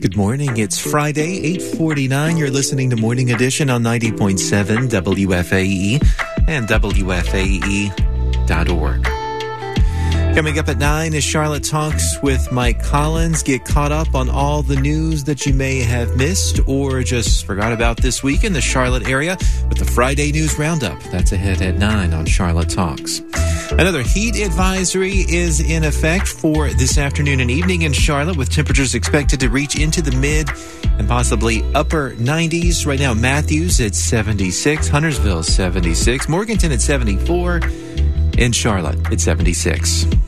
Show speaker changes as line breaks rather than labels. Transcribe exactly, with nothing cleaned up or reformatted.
Good morning. It's Friday, eight forty-nine. You're listening to Morning Edition on ninety point seven W F A E and W F A E dot org. Coming up at nine is Charlotte Talks with Mike Collins. Get caught up on all the news that you may have missed or just forgot about this week in the Charlotte area with the Friday News Roundup. That's ahead at nine on Charlotte Talks. Another heat advisory is in effect for this afternoon and evening in Charlotte, with temperatures expected to reach into the mid and possibly upper nineties. Right now, Matthews at seventy-six, Huntersville seventy-six, Morganton at seventy-four, and Charlotte at seventy-six.